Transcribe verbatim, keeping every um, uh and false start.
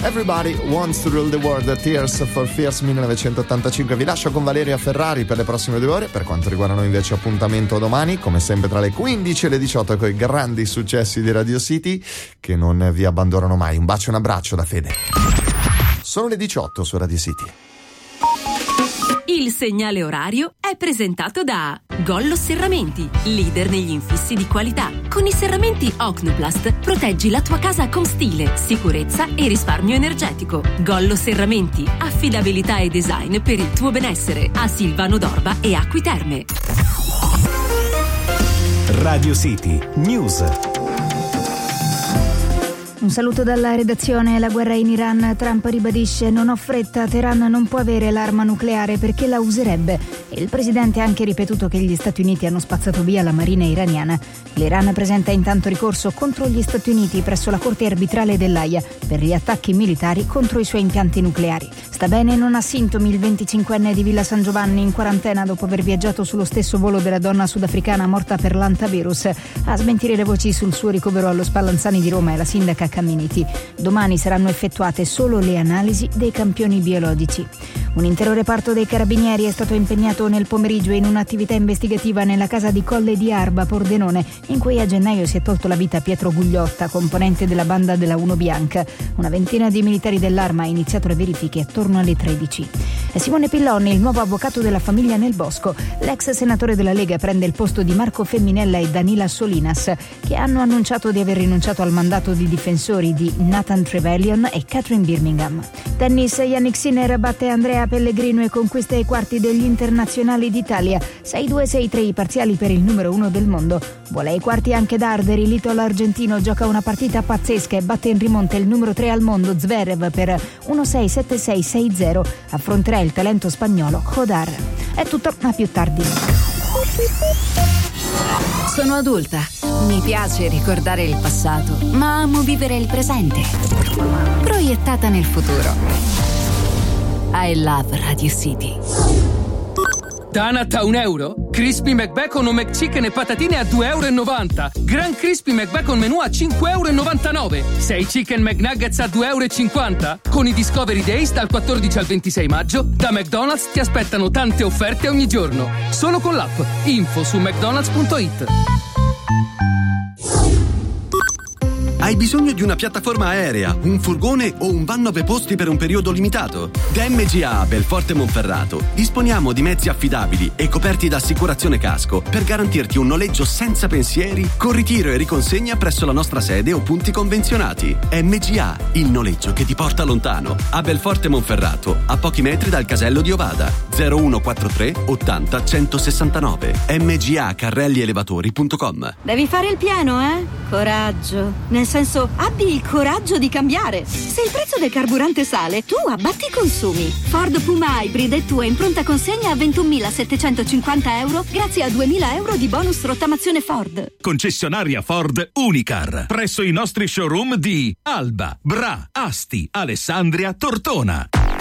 Everybody Wants to Rule the World, Tears for Fears millenovecentottantacinque. Vi lascio con Valeria Ferrari per le prossime due ore. Per quanto riguarda noi invece appuntamento domani, come sempre tra le quindici e le diciotto, con i grandi successi di Radio City che non vi abbandonano mai. Un bacio e un abbraccio da Fede. Sono le diciotto su Radio City. Il segnale orario è presentato da Gollo Serramenti, leader negli infissi di qualità. Con i serramenti Ocnoplast proteggi la tua casa con stile, sicurezza e risparmio energetico. Gollo Serramenti, affidabilità e design per il tuo benessere. A Silvano d'Orba e Acqui Terme. Radio City News. Un saluto dalla redazione. La guerra in Iran. Trump ribadisce: non ho fretta, Teheran non può avere l'arma nucleare perché la userebbe. Il presidente ha anche ripetuto che gli Stati Uniti hanno spazzato via la marina iraniana. L'Iran presenta intanto ricorso contro gli Stati Uniti presso la Corte arbitrale dell'Aia per gli attacchi militari contro i suoi impianti nucleari. Sta bene e non ha sintomi il venticinquenne di Villa San Giovanni, in quarantena dopo aver viaggiato sullo stesso volo della donna sudafricana morta per l'antavirus. A smentire le voci sul suo ricovero allo Spallanzani di Roma è la sindaca Camminiti. Domani saranno effettuate solo le analisi dei campioni biologici. Un intero reparto dei carabinieri è stato impegnato nel pomeriggio in un'attività investigativa nella casa di Colle di Arba, Pordenone, in cui a gennaio si è tolto la vita Pietro Gugliotta, componente della banda della Uno Bianca. Una ventina di militari dell'Arma ha iniziato le verifiche attorno alle tredici. Simone Pillon, il nuovo avvocato della famiglia Nel Bosco. L'ex senatore della Lega prende il posto di Marco Femminella e Danila Solinas, che hanno annunciato di aver rinunciato al mandato di difensori di Nathan Trevelyan e Catherine Birmingham. Tennis, Yannick Sinner batte Andrea Pellegrino e conquista i quarti degli internazionali d'Italia. sei due sei tre i parziali per il numero uno del mondo. Vuole ai quarti anche Darderi, l'italo argentino gioca una partita pazzesca e batte in rimonta il numero tre al mondo Zverev per uno sei sette sei sei zero. Affronterà il talento spagnolo Hodar. È tutto, a più tardi. Sono adulta. Mi piace ricordare il passato, ma amo vivere il presente. Proiettata nel futuro. I love Radio City. Donut a un euro? Crispy McBacon o McChicken e patatine a due e novanta euro. Gran Crispy McBacon menù a cinque e novantanove euro. sei Chicken McNuggets a due e cinquanta euro. Con i Discovery Days dal quattordici al ventisei maggio, da McDonald's ti aspettano tante offerte ogni giorno. Solo con l'app. Info su mcdonalds punto it. Hai bisogno di una piattaforma aerea, un furgone o un van nove posti per un periodo limitato? Da M G A a Belforte Monferrato disponiamo di mezzi affidabili e coperti da assicurazione casco per garantirti un noleggio senza pensieri, con ritiro e riconsegna presso la nostra sede o punti convenzionati. M G A, il noleggio che ti porta lontano. A Belforte Monferrato, a pochi metri dal casello di Ovada. zero uno quattro tre ottanta centosessantanove. m g a carrelli elevatori punto com. Devi fare il pieno, eh? Coraggio. Nel senso, abbi il coraggio di cambiare. Se il prezzo del carburante sale, tu abbatti i consumi. Ford Puma Hybrid è tua in pronta consegna a ventunomilasettecentocinquanta euro grazie a duemila euro di bonus rottamazione Ford. Concessionaria Ford Unicar, presso i nostri showroom di Alba, Bra, Asti, Alessandria, Tortona.